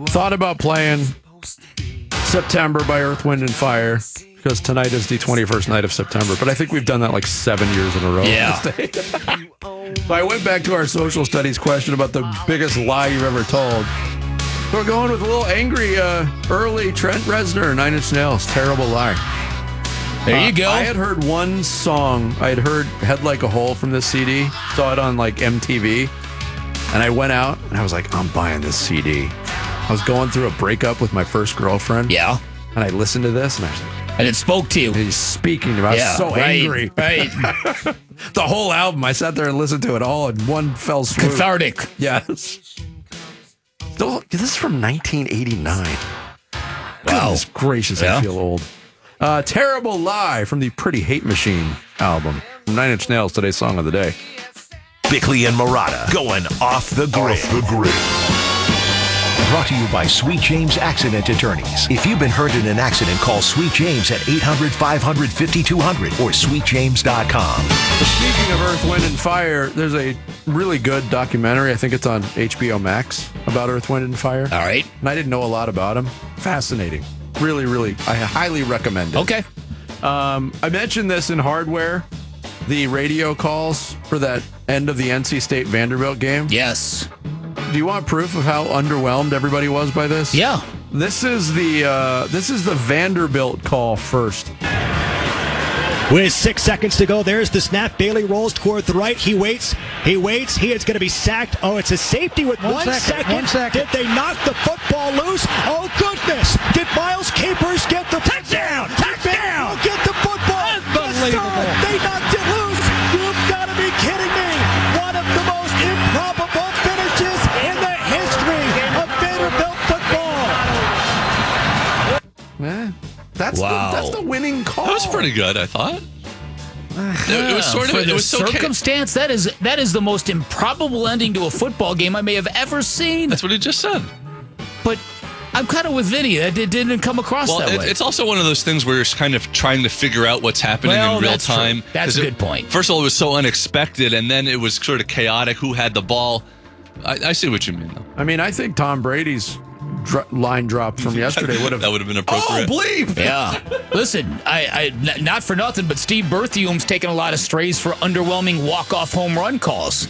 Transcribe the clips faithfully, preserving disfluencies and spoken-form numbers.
Thought about playing September by Earth, Wind, and Fire because tonight is the twenty-first night of September, but I think we've done that like seven years in a row. Yeah. So I went back to our social studies question about the biggest lie you've ever told. So we're going with a little angry, uh, early Trent Reznor, Nine Inch Nails, Terrible Lie. There you go. Uh, I had heard one song. I had heard Head Like a Hole from this C D. Saw it on like M T V. And I went out and I was like, I'm buying this C D. I was going through a breakup with my first girlfriend. Yeah. And I listened to this and I was like, and it spoke to you. He's speaking to me. I was yeah, so right, angry. Right. The whole album, I sat there and listened to it all in one fell swoop. Cathartic. Yes. Still, this is from nineteen eighty-nine. Wow. Goodness gracious, Yeah. I feel old. Uh, Terrible Lie from the Pretty Hate Machine album. Nine Inch Nails, today's song of the day. Bickley and Murata going off the grid. Off the grid. Brought to you by Sweet James Accident Attorneys. If you've been hurt in an accident, call Sweet James at eight hundred, five hundred, fifty-two hundred or sweet james dot com. Speaking of Earth, Wind, and Fire, there's a really good documentary. I think it's on H B O Max about Earth, Wind, and Fire. All right. And I didn't know a lot about them. Fascinating. Really, really, I highly recommend it. Okay. Um, I mentioned this in Hardware, the radio calls for that end of the N C State Vanderbilt game. Yes. Do you want proof of how underwhelmed everybody was by this? Yeah. This is the uh, this is the Vanderbilt call first. With six seconds to go, there's the snap. Bailey rolls toward the right. He waits. He waits. He is going to be sacked. Oh, it's a safety with one, one second, second. One second. Did they knock the football loose? Oh, goodness. Did Miles Capers get the touchdown? Touchdown. Get the football. Unbelievable. Yes, they knocked it loose. You've got to be kidding me. One of the most improbable finishes in the history of Vanderbilt football. Eh, that's Wow. the, that's the winning call. That was pretty good, I thought. It, it was sort of For it the was so cha- circumstance. That is that is the most improbable ending to a football game I may have ever seen. That's what he just said. But I'm kind of with Vinny. That it didn't come across Well, that it, way. it's also one of those things where you're kind of trying to figure out what's happening Well, in real that's true. time. That's 'Cause a it- good point. First of all, it was so unexpected, and then it was sort of chaotic. Who had the ball? I, I see what you mean, though. I mean, I think Tom Brady's dr- line drop from yesterday would have that would have been Oh, appropriate. bleep! Yeah. Listen, I, I n- not for nothing, but Steve Berthium's taken a lot of strays for underwhelming walk-off home run calls.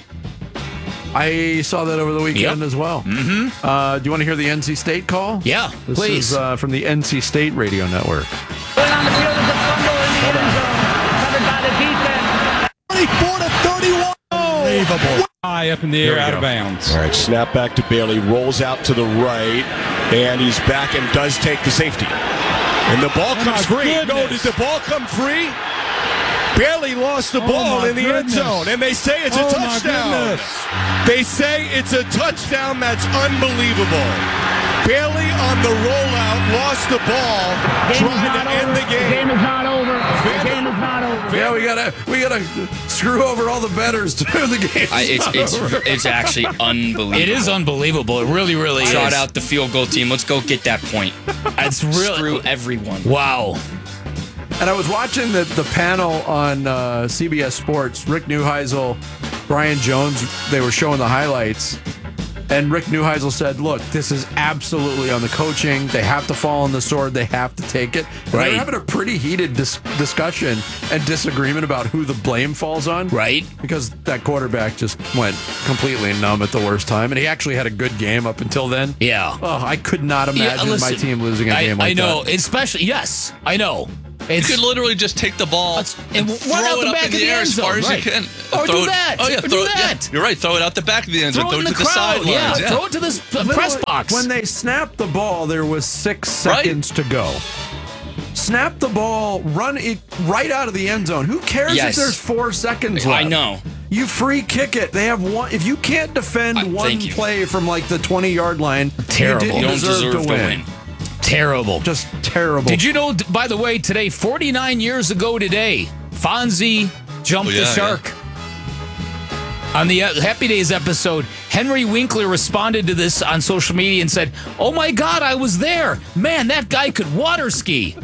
I saw that over the weekend Yep. as well. Mm-hmm. Uh, do you want to hear the N C State call? Yeah, This please. is uh, from the N C State radio network. On the field is a fumble in the end zone, covered by the defense. twenty-four to thirty-one. Unbelievable. High up in the There air, we out go. of bounds. All right, snap back to Bailey, rolls out to the right, and he's back and does take the safety. And the ball Oh, comes my free. No, goodness. did the ball come free? Bailey lost the Oh, ball my in the end goodness. zone, and they say it's a Oh, my touchdown. goodness. They say it's a touchdown. That's unbelievable. Bailey on the rollout lost the ball, Game is trying not to end over. the game. game is not over. The game is not over. Yeah, we gotta we gotta screw over all the bettors too. The game. I, it's it's it's actually unbelievable. It is unbelievable. It really, really Shout is. out the field goal team. Let's go get that point. It's really Screw everyone. wow. And I was watching the, the panel on uh, C B S Sports. Rick Neuheisel, Brian Jones, they were showing the highlights. And Rick Neuheisel said, look, this is absolutely on the coaching. They have to fall on the sword. They have to take it. And Right. They're having a pretty heated dis- discussion and disagreement about who the blame falls on. Right. Because that quarterback just went completely numb at the worst time. And he actually had a good game up until then. Yeah. Oh, I could not Yeah, imagine my listen, team losing a I, game like I know, that. especially yes, I know. You It's, could literally just take the ball Let's- and, and throw run out it the up back in of the the air end as far zone, as right. you can. Or throw do it, that. Oh yeah, Or do throw it. that. Yeah, you're right. Throw it out the back of the end zone. throw Throw it it in to the the crowd. sidelines. Yeah, Yeah. throw it to the uh, press Literally, box. When they snapped the ball, there was six Right. seconds to go. Snap the ball, run it right out of the end zone. Who cares Yes. if there's four seconds left? I know. You free kick it. They have one. If you can't defend I- one thank you. play from like the twenty yard line, Terrible. you didn't You don't deserve, deserve to, win. Terrible. Just terrible. Did you know, by the way, today, forty-nine years ago today, Fonzie jumped Oh, yeah, the shark. On the uh, Happy Days episode, Henry Winkler responded to this on social media and said, "Oh my God, I was there. Man, that guy could water ski."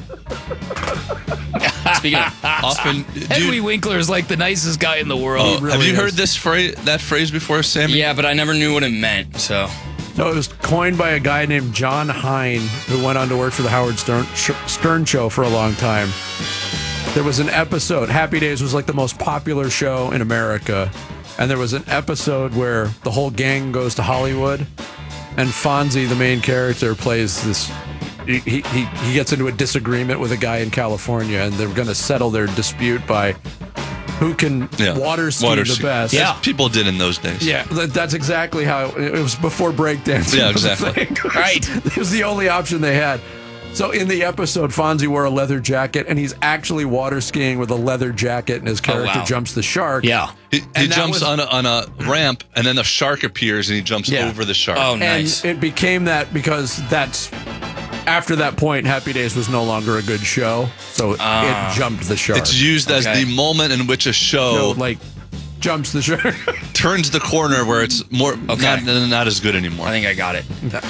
Speaking of, Often, Henry dude, Winkler is like the nicest guy in the world. oh, really have you is. heard this phrase, that phrase before, Sammy? yeah, but I never knew what it meant. So So it was coined by a guy named John Hine, who went on to work for the Howard Stern, Stern Show for a long time. There was an episode, Happy Days was like the most popular show in America. And there was an episode where the whole gang goes to Hollywood, and Fonzie, the main character, plays this. He, he, he gets into a disagreement with a guy in California, and they're going to settle their dispute by who can Yeah. water ski Water the ski. best. Yeah. People did in those days. Yeah, that- that's exactly how it, it was before breakdancing. Yeah, was a exactly. thing. Right. It was the only option they had. So in the episode, Fonzie wore a leather jacket, and he's actually water skiing with a leather jacket, and his character wow. jumps the shark. Yeah. He, he And that jumps was- on, a, on a ramp, and then the shark appears, and he jumps Yeah. over the shark. Oh, And nice. it became that because that's after that point, Happy Days was no longer a good show, so it jumped the shark. It's used as Okay. the moment in which a show So, like jumps the shark. turns the corner where it's more Okay. not, not as good anymore. I think I got it.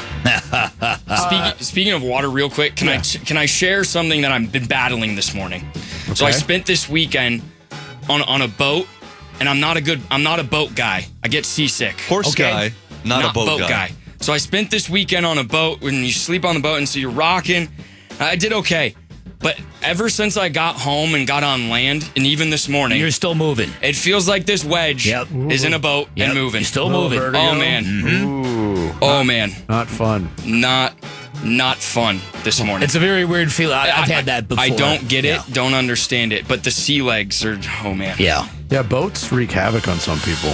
speaking, speaking of water, real quick, can I can I share something that I've been battling this morning? So I Okay. spent this weekend on on a boat, and I'm not a good I'm not a boat guy. I get seasick. Horse okay? guy, not, a boat, guy. So I spent this weekend on a boat when you sleep on the boat, and so you're rocking. I did okay, but ever since I got home and got on land, and even this morning, You're still moving. it feels like this wedge Yep. is in a boat Yep. and moving. You're still Little moving. vertigo. Oh man, Ooh, oh man, not fun. not not fun this morning. It's a very weird feeling. I, I've I- had that before. I don't get it, Yeah. don't understand it, but the sea legs are, oh man. Yeah. Yeah, boats wreak havoc on some people.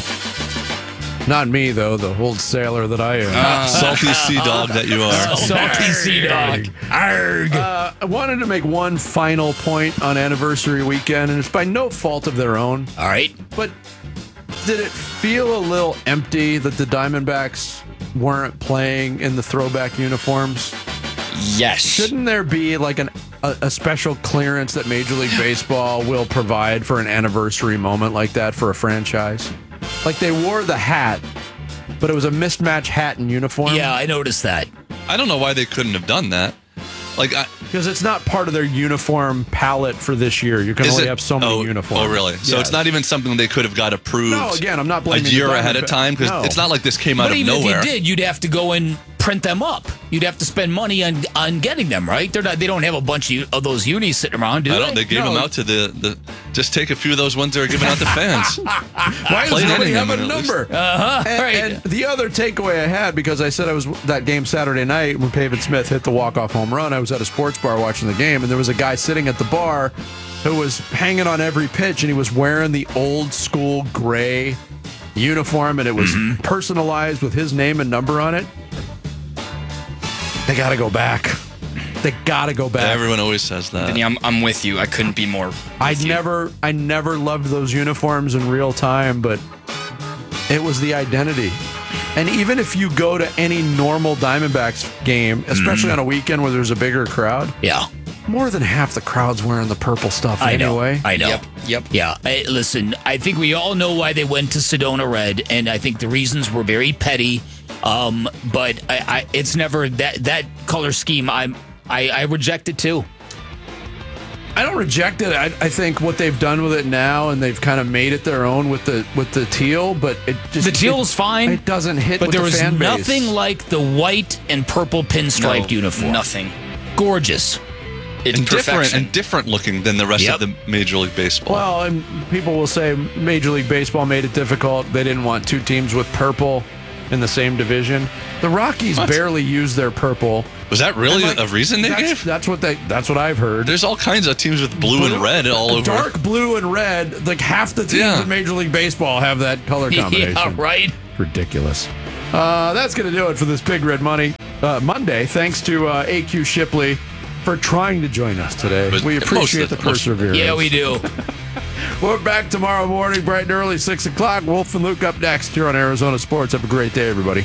Not me, though, the old sailor that I am. Uh, Salty sea dog that you are. Salty sea dog. Arg. Uh, I wanted to make one final point on anniversary weekend, and it's by no fault of their own. All right. But did it feel a little empty that the Diamondbacks weren't playing in the throwback uniforms? Yes. Shouldn't there be like an, a, a special clearance that Major League Baseball will provide for an anniversary moment like that for a franchise? Like they wore the hat, but it was a mismatched hat and uniform. Yeah, I noticed that. I don't know why they couldn't have done that. Like, I, Because it's not part of their uniform palette for this year. You can is only it- have so many oh, uniforms. Oh, really? So Yes. it's not even something they could have got approved. No, again, I'm not a blaming the year ahead of Diamondbacks. time because No. it's not like this came out But of even nowhere. if you did, you'd have to go and print them up. You'd have to spend money on on getting them, right? They're not. They don't have a bunch of, of those unis sitting around, do I they? don't. They gave No. them out to the, the. Just take a few of those ones they were giving out to fans. Why does Play nobody have Nottingham a at least. number? Uh-huh. And, Right. and the other takeaway I had, because I said I was that game Saturday night when Pavin Smith hit the walk-off home run, I was at a sports bar watching the game, and there was a guy sitting at the bar who was hanging on every pitch, and he was wearing the old school gray uniform, and it was Mm-hmm. personalized with his name and number on it. They got to go back. They got to go back. Everyone always says that. Then, yeah, I'm, I'm with you. I couldn't be more. I with you. never, I never loved those uniforms in real time, but it was the identity. And even if you go to any normal Diamondbacks game, especially on a weekend where there's a bigger crowd, Yeah. more than half the crowd's wearing the purple stuff I know. anyway. I know. Yep. Yep. Yeah. Hey, listen, I think we all know why they went to Sedona Red, and I think the reasons were very petty. Um, but I, I, it's never that that color scheme. I'm I, I reject it too. I don't reject it. I, I think what they've done with it now, and they've kind of made it their own with the with the teal. But it just The teal it- is fine. It doesn't hit. But with there the was fan base. nothing like the white and purple pinstriped No, uniform. Nothing. Gorgeous. It's and different perfection. and different looking than the rest Yep. of the Major League Baseball. Well, and people will say Major League Baseball made it difficult. They didn't want two teams with purple in the same division. The Rockies What? barely use their purple. was that really And, like, a reason they that's, gave? That's what they. That's what I've heard. There's all kinds of teams with blue, and red all over. Dark blue and red. Like half the teams Yeah. in Major League Baseball have that color combination. Yeah, right. Ridiculous. Uh, that's going to do it for this Big Red Money uh, Monday. Thanks to uh, A Q Shipley for trying to join us today. But We most appreciate of the the- most- perseverance. Yeah, we do. We're back tomorrow morning, bright and early, six o'clock. Wolf and Luke up next here on Arizona Sports. Have a great day, everybody.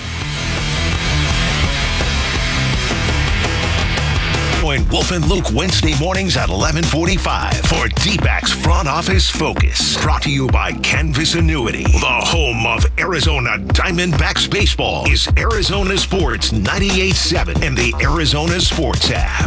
Join Wolf and Luke Wednesday mornings at eleven forty-five for D-backs Front Office Focus. Brought to you by Canvas Annuity. The home of Arizona Diamondbacks baseball is Arizona Sports ninety-eight point seven and the Arizona Sports app.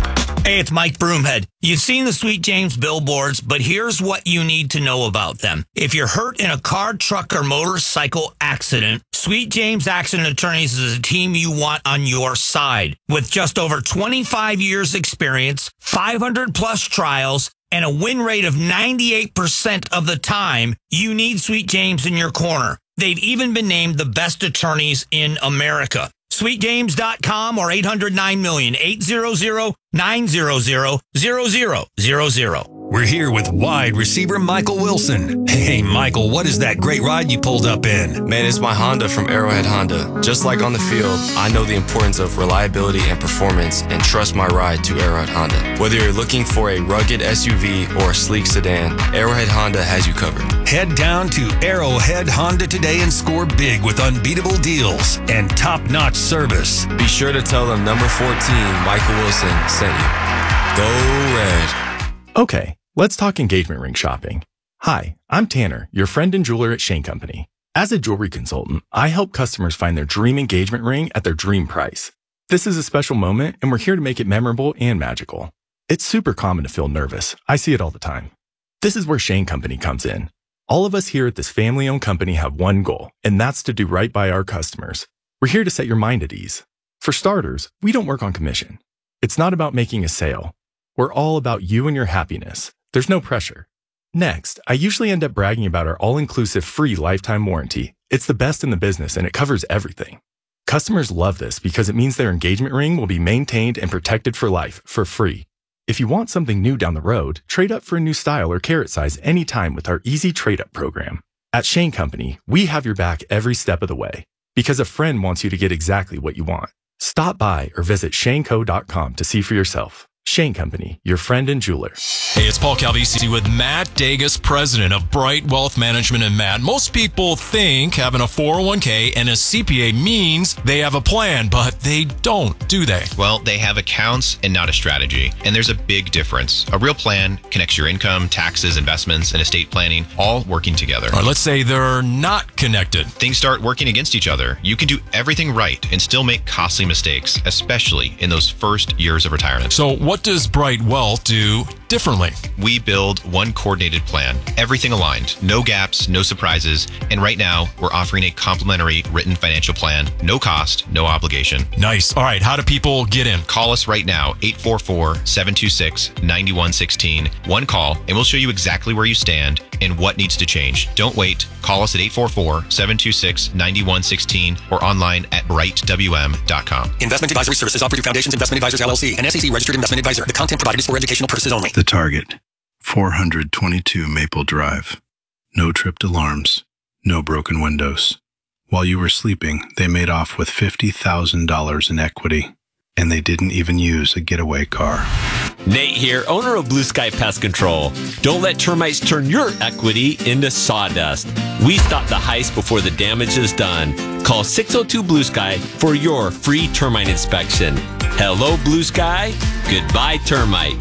Hey, it's Mike Broomhead. You've seen the Sweet James billboards, but here's what you need to know about them. If you're hurt in a car, truck, or motorcycle accident, Sweet James Accident Attorneys is a team you want on your side. With just over twenty-five years experience, five hundred plus trials, and a win rate of ninety-eight percent of the time, you need Sweet James in your corner. They've even been named the best attorneys in America. sweet james dot com or eight hundred nine million, eight hundred nine hundred zero zero zero zero. We're here with wide receiver Michael Wilson. Hey, Michael, what is that great ride you pulled up in? Man, it's my Honda from Arrowhead Honda. Just like on the field, I know the importance of reliability and performance and trust my ride to Arrowhead Honda. Whether you're looking for a rugged S U V or a sleek sedan, Arrowhead Honda has you covered. Head down to Arrowhead Honda today and score big with unbeatable deals and top-notch service. Be sure to tell them number fourteen, Michael Wilson, sent you. Go Red. Okay, let's talk engagement ring shopping. Hi, I'm Tanner, your friend and jeweler at Shane Company. As a jewelry consultant, I help customers find their dream engagement ring at their dream price. This is a special moment, and we're here to make it memorable and magical. It's super common to feel nervous. I see it all the time. This is where Shane Company comes in. All of us here at this family-owned company have one goal, and that's to do right by our customers. We're here to set your mind at ease. For starters, we don't work on commission. It's not about making a sale. We're all about you and your happiness. There's no pressure. Next, I usually end up bragging about our all-inclusive free lifetime warranty. It's the best in the business and it covers everything. Customers love this because it means their engagement ring will be maintained and protected for life, for free. If you want something new down the road, trade up for a new style or carat size anytime with our easy trade-up program. At Shane Company, we have your back every step of the way because a friend wants you to get exactly what you want. Stop by or visit shane co dot com to see for yourself. Shane Company, your friend and jeweler. Hey, it's Paul Calvisi with Matt Dagus, president of Bright Wealth Management. And Matt, most people think having a four oh one k and a C P A means they have a plan, but they don't, do they? Well, they have accounts and not a strategy. And there's a big difference. A real plan connects your income, taxes, investments, and estate planning all working together. All right, let's say they're not connected. Things start working against each other. You can do everything right and still make costly mistakes, especially in those first years of retirement. So what does Bright Wealth do differently? We build one coordinated plan, everything aligned, no gaps, no surprises. And right now, we're offering a complimentary written financial plan, no cost, no obligation. Nice. All right, how do people get in? Call us right now, eight four four, seven two six, nine one one six. One call, and we'll show you exactly where you stand and what needs to change. Don't wait. Call us at eight four four, seven two six, nine one one six or online at bright w m dot com. Investment advisory services offered through Foundations Investment Advisors, L L C, an S E C registered investment advisor. The content provided is for educational purposes only. The target, four hundred twenty-two Maple Drive. No tripped alarms, no broken windows. While you were sleeping, they made off with fifty thousand dollars in equity, and they didn't even use a getaway car. Nate here, owner of Blue Sky Pest Control. Don't let termites turn your equity into sawdust. We stop the heist before the damage is done. Call six oh two Blue Sky for your free termite inspection. Hello, Blue Sky. Goodbye, termites.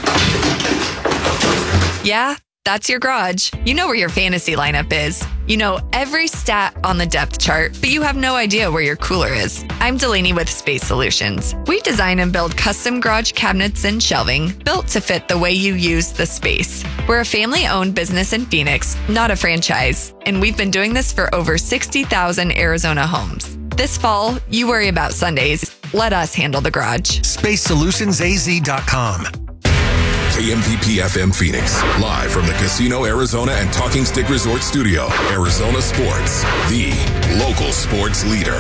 Yeah, that's your garage. You know where your fantasy lineup is. You know every stat on the depth chart, but you have no idea where your cooler is. I'm Delaney with Space Solutions. We design and build custom garage cabinets and shelving built to fit the way you use the space. We're a family-owned business in Phoenix, not a franchise, and we've been doing this for over sixty thousand Arizona homes. This fall, you worry about Sundays. Let us handle the garage. space solutions a z dot com. K M P P F M Phoenix, live from the Casino Arizona and Talking Stick Resort Studio. Arizona Sports, the local sports leader.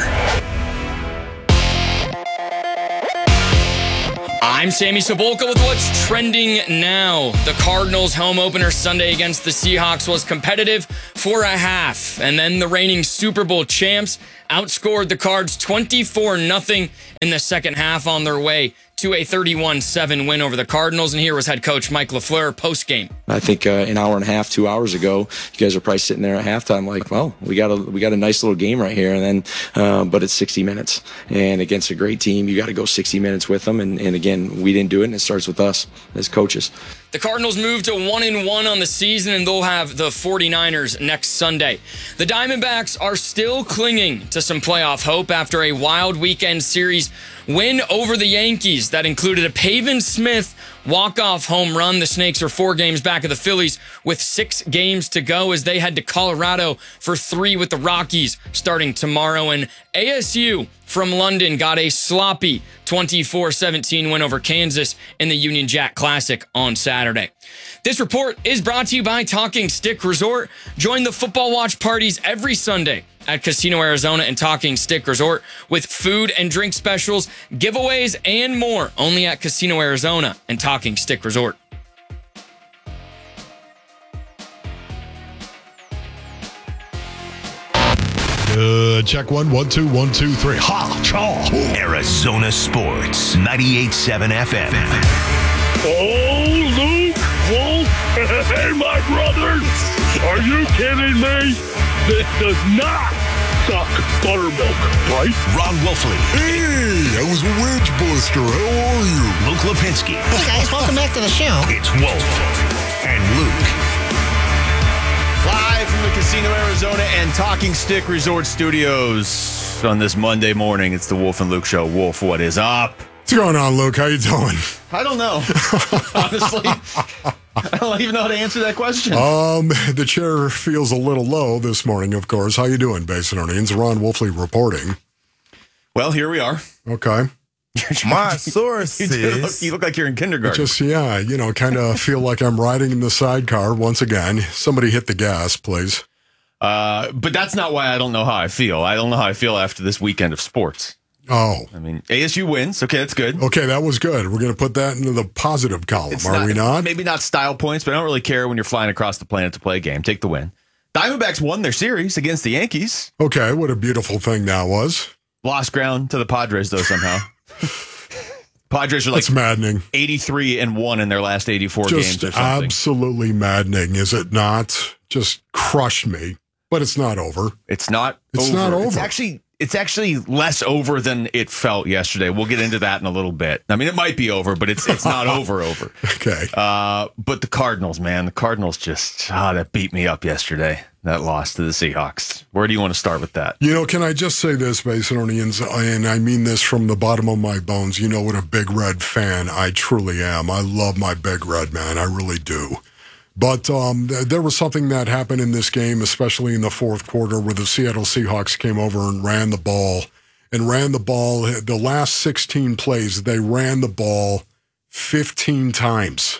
I'm Sammy Sabolka with what's trending now. The Cardinals' home opener Sunday against the Seahawks was competitive for a half, and then the reigning Super Bowl champs outscored the Cards twenty-four nothing in the second half on their way to a thirty-one seven win over the Cardinals. And here was head coach Mike LaFleur post-game. I think uh, an hour and a half, two hours ago, you guys are probably sitting there at halftime like, well, we got a we got a nice little game right here. And then, uh, but it's sixty minutes. And against a great team, you got to go sixty minutes with them. And, and again, we didn't do it, and it starts with us as coaches. The The Cardinals move to one and one on the season, and they'll have the 49ers next Sunday. The Diamondbacks are still clinging to some playoff hope after a wild weekend series win over the Yankees that included a Pavin Smith walk-off home run. The Snakes are four games back of the Phillies with six games to go as they head to Colorado for three with the Rockies starting tomorrow. And A S U from London got a sloppy twenty-four seventeen win over Kansas in the Union Jack Classic on Saturday. This report is brought to you by Talking Stick Resort. Join the football watch parties every Sunday at Casino Arizona and Talking Stick Resort with food and drink specials, giveaways, and more. Only at Casino Arizona and Talking Stick Resort. Uh, check one, one, two, one, two, three. Ha, chaw. Arizona Sports, ninety-eight point seven F M. Oh, Luke, Wolf, hey, my brothers. Are you kidding me? This does not suck buttermilk, right? Ron Wolfley. Hey, I was a wedge buster. How are you? Luke Lipinski. Hey, guys, welcome back to the show. It's Wolf and Luke. Live from the Casino Arizona and Talking Stick Resort Studios on this Monday morning. It's the Wolf and Luke Show. Wolf, what is up? What's going on, Luke? How you doing? I don't know. Honestly, I don't even know how to answer that question. Um, the chair feels a little low this morning, of course. How you doing, Basinonians? Ron Wolfley reporting. Well, here we are. Okay. My sources. You, look, you look like you're in kindergarten. Just, yeah, you know, kind of feel like I'm riding in the sidecar once again. Somebody hit the gas, please. Uh, but that's not why I don't know how I feel. I don't know how I feel after this weekend of sports. Oh. I mean, A S U wins. Okay, that's good. Okay, that was good. We're going to put that into the positive column, It's are not, we not? Maybe not style points, but I don't really care when you're flying across the planet to play a game. Take the win. Diamondbacks won their series against the Yankees. Okay, what a beautiful thing that was. Lost ground to the Padres, though, somehow. Padres are like That's maddening. eighty-three and one in their last eighty-four Just games or something. absolutely maddening, is it not? Just crushed me. But it's not over. It's not It's over. not over. It's actually it's actually less over than it felt yesterday. We'll get into that in a little bit. I mean, it might be over, but it's it's not over over. Okay. Uh, but the Cardinals, man, the Cardinals just ah, that beat me up yesterday. That loss to the Seahawks. Where do you want to start with that? You know, can I just say this, Basinonians, and I mean this from the bottom of my bones. You know what a Big Red fan I truly am. I love my Big Red, man. I really do. But um, th- there was something that happened in this game, especially in the fourth quarter, where the Seattle Seahawks came over and ran the ball and ran the ball. The last sixteen plays, they ran the ball fifteen times.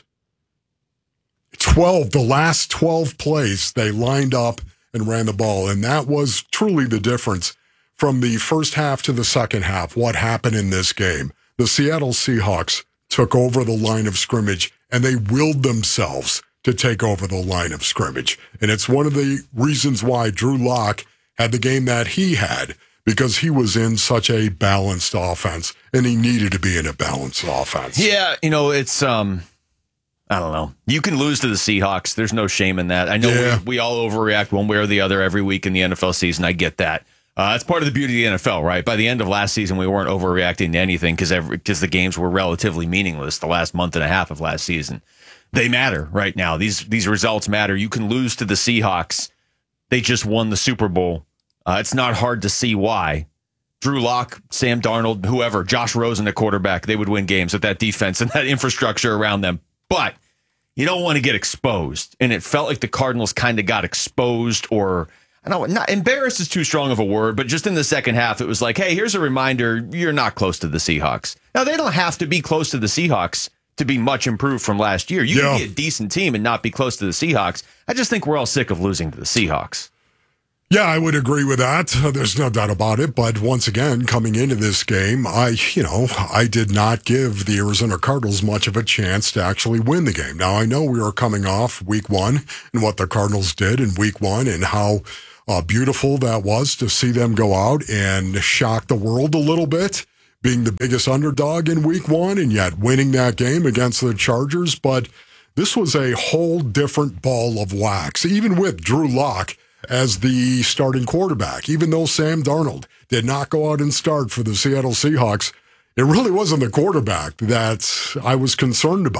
twelve, the last twelve plays, they lined up and ran the ball. And that was truly the difference from the first half to the second half, what happened in this game. The Seattle Seahawks took over the line of scrimmage, and they willed themselves to take over the line of scrimmage. And it's one of the reasons why Drew Lock had the game that he had, because he was in such a balanced offense, and he needed to be in a balanced offense. Yeah, you know, it's, um, I don't know. You can lose to the Seahawks. There's no shame in that. I know Yeah. we, we all overreact one way or the other every week in the N F L season. I get that. Uh, that's part of the beauty of the N F L, right? By the end of last season, we weren't overreacting to anything because because the games were relatively meaningless the last month and a half of last season. They matter right now. These these results matter. You can lose to the Seahawks. They just won the Super Bowl. Uh, it's not hard to see why. Drew Lock, Sam Darnold, whoever, Josh Rosen at quarterback, they would win games with that defense and that infrastructure around them. But you don't want to get exposed. And it felt like the Cardinals kind of got exposed, or I don't know, not embarrassed is too strong of a word, but just in the second half, it was like, hey, here's a reminder, you're not close to the Seahawks. Now, they don't have to be close to the Seahawks to be much improved from last year. You Yeah. can be a decent team and not be close to the Seahawks. I just think we're all sick of losing to the Seahawks. Yeah, I would agree with that. There's no doubt about it. But once again, coming into this game, I, you know, I did not give the Arizona Cardinals much of a chance to actually win the game. Now, I know we are coming off week one and what the Cardinals did in week one and how uh, beautiful that was to see them go out and shock the world a little bit, being the biggest underdog in week one and yet winning that game against the Chargers. But this was a whole different ball of wax, even with Drew Lock as the starting quarterback. Even though Sam Darnold did not go out and start for the Seattle Seahawks, it really wasn't the quarterback that I was concerned about.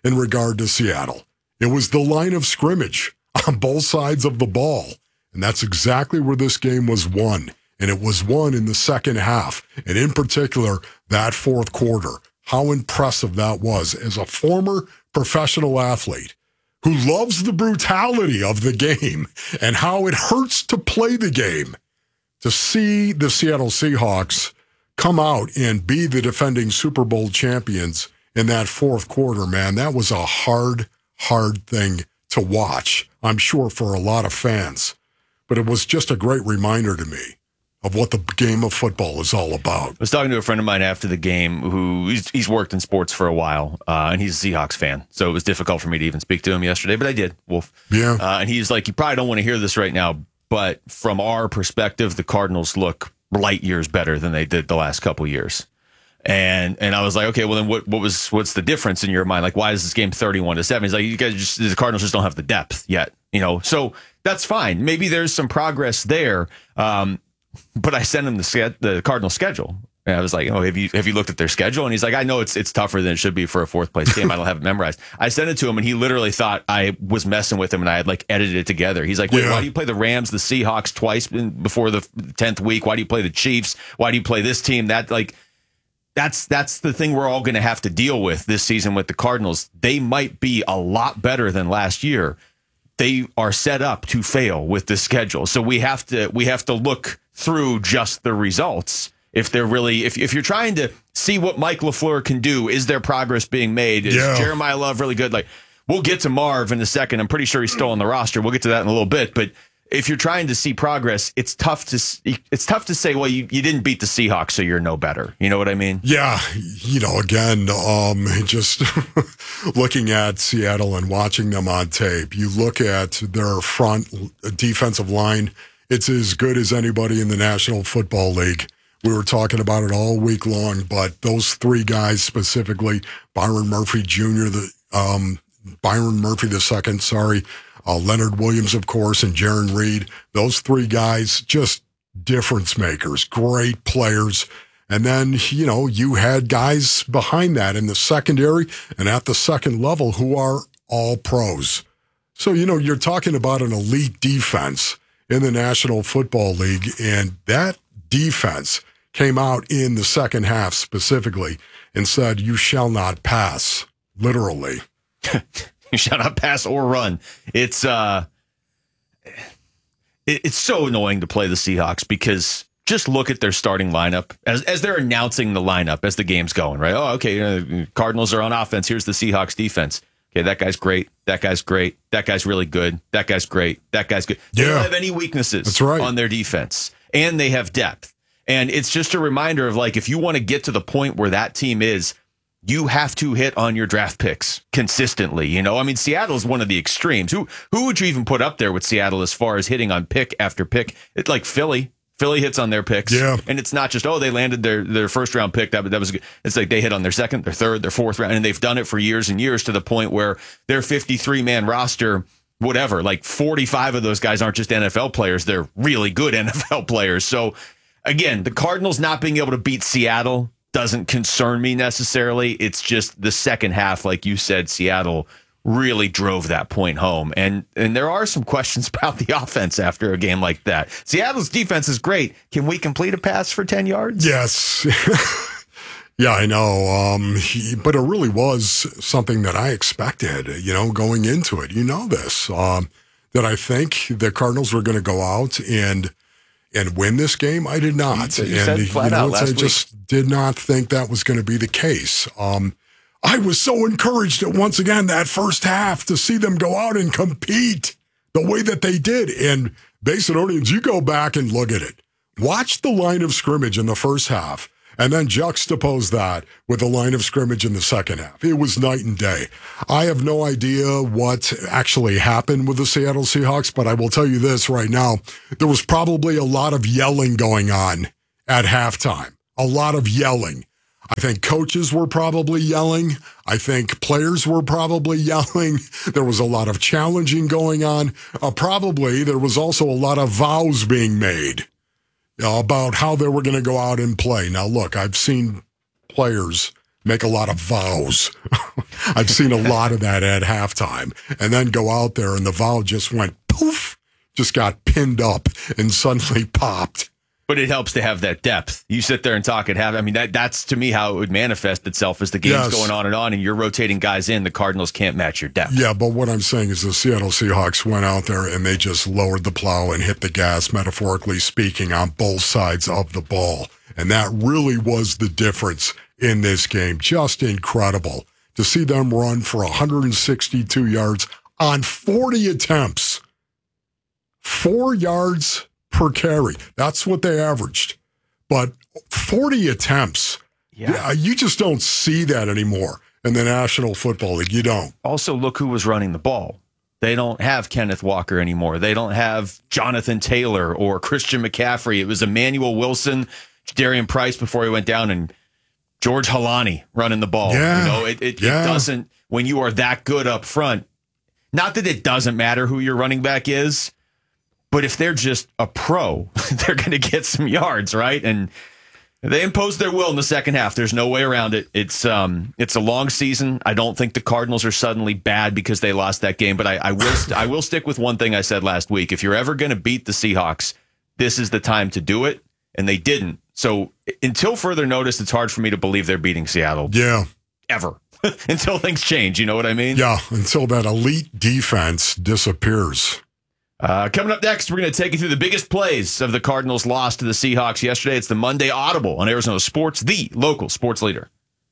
in regard to Seattle. It was the line of scrimmage on both sides of the ball. And that's exactly where this game was won. And it was won in the second half. And in particular, that fourth quarter. How impressive that was as a former professional athlete who loves the brutality of the game and how it hurts to play the game. To see the Seattle Seahawks come out and be the defending Super Bowl champions in that fourth quarter, man, that was a hard, hard thing to watch, I'm sure, for a lot of fans. But it was just a great reminder to me of what the game of football is all about. I was talking to a friend of mine after the game who he's, he's worked in sports for a while, uh, and he's a Seahawks fan. So it was difficult for me to even speak to him yesterday, but I did, Wolf. Yeah. Uh, and he's like, you probably don't want to hear this right now, but from our perspective, the Cardinals look light years better than they did the last couple years. And and I was like, okay, well then what what was what's the difference in your mind? Like, why is this game thirty-one to seven? He's like, you guys just the Cardinals just don't have the depth yet, you know. So that's fine. Maybe there's some progress there. Um, but I sent him the the Cardinal schedule. And I was like, oh, have you have you looked at their schedule? And he's like, I know it's it's tougher than it should be for a fourth place game. I don't have it memorized. I sent it to him, and he literally thought I was messing with him, and I had like edited it together. He's like, wait, yeah. Why do you play the Rams, the Seahawks twice in, before the tenth week? Why do you play the Chiefs? Why do you play this team? That like. That's that's the thing we're all going to have to deal with this season with the Cardinals. They might be a lot better than last year. They are set up to fail with the schedule. So we have to we have to look through just the results. If they're really if if you're trying to see what Mike LaFleur can do, is there progress being made? Is yeah. Jeremiah Love really good? Like, we'll get to Marv in a second. I'm pretty sure he's still on the roster. We'll get to that in a little bit, but if you're trying to see progress, it's tough to it's tough to say, well, you, you didn't beat the Seahawks, so you're no better. You know what I mean? Yeah. You know, again, um, just looking at Seattle and watching them on tape, you look at their front defensive line, it's as good as anybody in the National Football League. We were talking about it all week long, but those three guys specifically, Byron Murphy Junior, the um, Byron Murphy the second, sorry, Uh, Leonard Williams, of course, and Jaron Reed. Those three guys, just difference makers, great players. And then, you know, you had guys behind that in the secondary and at the second level who are all pros. So, you know, you're talking about an elite defense in the National Football League, and that defense came out in the second half specifically and said, you shall not pass, literally. You shall not pass or run. It's uh, it, it's so annoying to play the Seahawks because just look at their starting lineup as as they're announcing the lineup as the game's going, right? Oh, okay, uh, Cardinals are on offense. Here's the Seahawks defense. Okay, that guy's great. That guy's great. That guy's really good. That guy's great. That guy's good. They yeah. don't have any weaknesses That's right. on their defense, and they have depth. And it's just a reminder of like, if you want to get to the point where that team is, you have to hit on your draft picks consistently. You know, I mean, Seattle is one of the extremes. Who who would you even put up there with Seattle as far as hitting on pick after pick? It's like Philly. Philly hits on their picks. Yeah. And it's not just, oh, they landed their, their first round pick. That, that was good. It's like they hit on their second, their third, their fourth round. And they've done it for years and years to the point where their fifty-three man roster, whatever, like forty-five of those guys aren't just N F L players. They're really good N F L players. So, again, the Cardinals not being able to beat Seattle doesn't concern me necessarily. It's just the second half, like you said, Seattle really drove that point home. And and there are some questions about the offense after a game like that. Seattle's defense is great. Can we complete a pass for ten yards? Yes. Yeah, I know. Um, he, but it really was something that I expected, you know, going into it. You know this, um, that I think the Cardinals were going to go out and and win this game. I did not. You, you and, said flat you know, out last I week. just did not think that was going to be the case. Um, I was so encouraged at once again that first half to see them go out and compete the way that they did. And Basinonians, you go back and look at it. Watch the line of scrimmage in the first half and then juxtapose that with the line of scrimmage in the second half. It was night and day. I have no idea what actually happened with the Seattle Seahawks, but I will tell you this right now. There was probably a lot of yelling going on at halftime. A lot of yelling. I think coaches were probably yelling. I think players were probably yelling. There was a lot of challenging going on. Uh, probably there was also a lot of vows being made uh, about how they were going to go out and play. Now, look, I've seen players make a lot of vows I've seen a lot of that at halftime. And then go out there and the Vol just went poof, just got pinned up and suddenly popped. But it helps to have that depth. You sit there and talk at half. I mean, that that's to me how it would manifest itself as the game's Yes. going on and on, and you're rotating guys in. The Cardinals can't match your depth. Yeah, but what I'm saying is the Seattle Seahawks went out there and they just lowered the plow and hit the gas, metaphorically speaking, on both sides of the ball. And that really was the difference in this game. Just incredible to see them run for one hundred sixty-two yards on forty attempts. Four yards per carry. That's what they averaged. But forty attempts, yeah. you just don't see that anymore in the National Football League. You don't. Also, look who was running the ball. They don't have Kenneth Walker anymore. They don't have Jonathan Taylor or Christian McCaffrey. It was Emmanuel Wilson, Darian Price before he went down, and George Halani running the ball. Yeah. You know, it, it, Yeah. it doesn't, when you are that good up front, not that it doesn't matter who your running back is, but if they're just a pro, they're going to get some yards, right? And they imposed their will in the second half. There's no way around it. It's um, it's a long season. I don't think the Cardinals are suddenly bad because they lost that game. But I, I will st- I will stick with one thing I said last week. If you're ever going to beat the Seahawks, this is the time to do it. And they didn't. So until further notice, it's hard for me to believe they're beating Seattle. Yeah. Ever. Until things change. You know what I mean? Yeah, until that elite defense disappears. Uh, coming up next, we're going to take you through the biggest plays of the Cardinals' loss to the Seahawks yesterday. It's the Monday Audible on Arizona Sports, the local sports leader.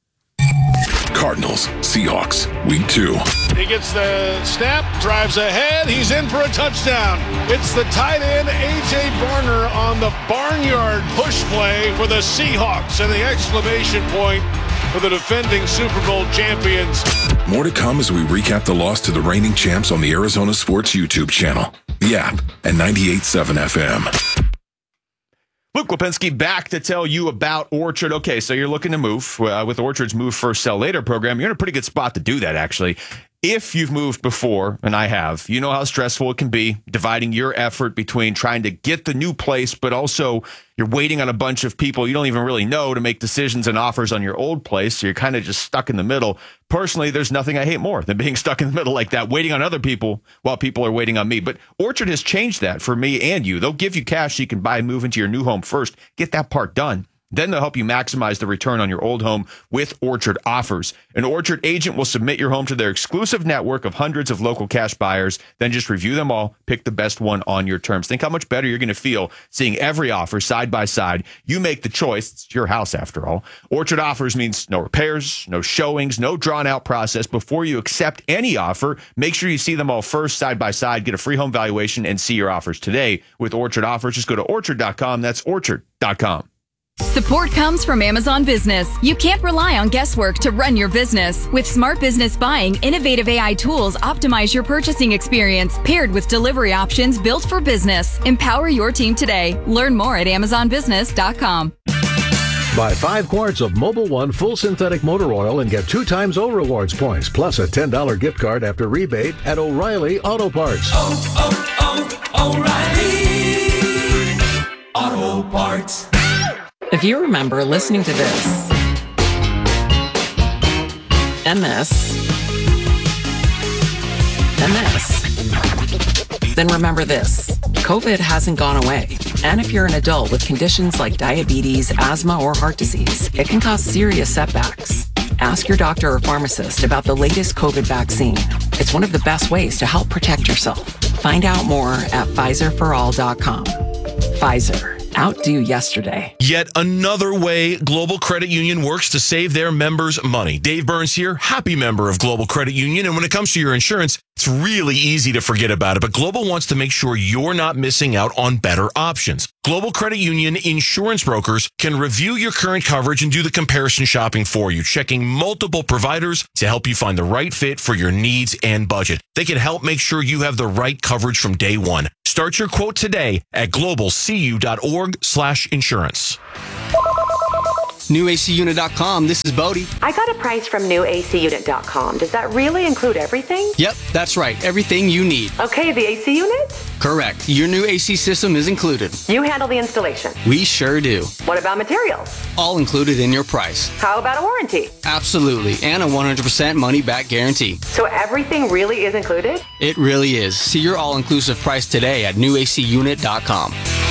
Cardinals, Seahawks, week two. He gets the snap, drives ahead. He's in for a touchdown. It's the tight end, A J Barner, on the barnyard push play for the Seahawks, and the exclamation point for the defending Super Bowl champions. More to come as we recap the loss to the reigning champs on the Arizona Sports YouTube channel, the app, and ninety-eight point seven F M. Luke Lipinski back to tell you about Orchard. Okay, so you're looking to move. Uh, with Orchard's Move First, Sell Later program, you're in a pretty good spot to do that, actually. If you've moved before, and I have, you know how stressful it can be, dividing your effort between trying to get the new place, but also you're waiting on a bunch of people you don't even really know to make decisions and offers on your old place, so you're kind of just stuck in the middle. Personally, there's nothing I hate more than being stuck in the middle like that, waiting on other people while people are waiting on me. But Orchard has changed that for me and you. They'll give you cash so you can buy and move into your new home first. Get that part done. Then they'll help you maximize the return on your old home with Orchard offers. An Orchard agent will submit your home to their exclusive network of hundreds of local cash buyers. Then just review them all, pick the best one on your terms. Think how much better you're going to feel seeing every offer side by side. You make the choice. It's your house after all. Orchard offers means no repairs, no showings, no drawn out process. Before you accept any offer, make sure you see them all first side by side, get a free home valuation, and see your offers today. With Orchard offers, just go to orchard dot com. That's orchard dot com. Support comes from Amazon Business. You can't rely on guesswork to run your business. With Smart Business Buying, innovative A I tools optimize your purchasing experience, paired with delivery options built for business. Empower your team today. Learn more at amazon business dot com. Buy five quarts of Mobil One full synthetic motor oil and get two times O Rewards points, plus a ten dollars gift card after rebate at O'Reilly Auto Parts. Oh, oh, oh, O'Reilly Auto Parts. If you remember listening to this, and this, and this, then remember this. COVID hasn't gone away. And if you're an adult with conditions like diabetes, asthma, or heart disease, it can cause serious setbacks. Ask your doctor or pharmacist about the latest COVID vaccine. It's one of the best ways to help protect yourself. Find out more at Pfizer for all dot com. Pfizer. Outdo yesterday. Yet another way Global Credit Union works to save their members money. Dave Burns here, happy member of Global Credit Union. And when it comes to your insurance, it's really easy to forget about it. But Global wants to make sure you're not missing out on better options. Global Credit Union insurance brokers can review your current coverage and do the comparison shopping for you, checking multiple providers to help you find the right fit for your needs and budget. They can help make sure you have the right coverage from day one. Start your quote today at global c u dot org slash insurance. new A C unit dot com. This is Bodie. I got a price from new A C unit dot com. Does that really include everything? Yep, that's right. Everything you need. Okay, the A C unit? Correct. Your new A C system is included. You handle the installation. We sure do. What about materials? All included in your price. How about a warranty? Absolutely. And a one hundred percent money back guarantee. So everything really is included? It really is. See your all-inclusive price today at new A C unit dot com.